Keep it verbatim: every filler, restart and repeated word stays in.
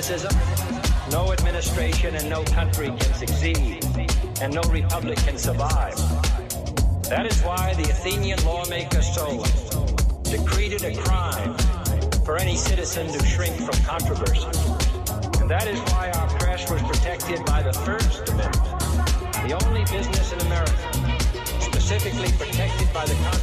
cynicism, no administration and no country can succeed, and no republic can survive. That is why the Athenian lawmaker Solon decreed it a crime for any citizen to shrink from controversy. And that is why our press was protected by the First Amendment, the only business in America specifically protected by the Constitution